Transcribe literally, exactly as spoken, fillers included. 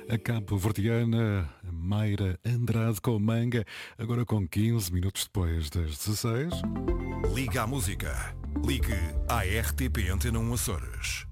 A cabo-verdiana Mayra Andrade com Manga, agora com quinze minutos depois das dezesseis. Liga à música. Ligue à R T P Antena um Açores.